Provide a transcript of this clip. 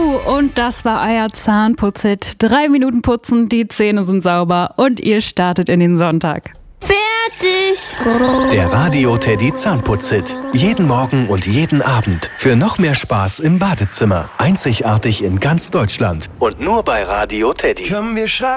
Und das war euer Zahnputz-Hit. 3 Minuten putzen, die Zähne sind sauber und ihr startet in den Sonntag. Fertig! Der Radio Teddy Zahnputz-Hit. Jeden Morgen und jeden Abend. Für noch mehr Spaß im Badezimmer. Einzigartig in ganz Deutschland. Und nur bei Radio Teddy. Komm, wir schreiben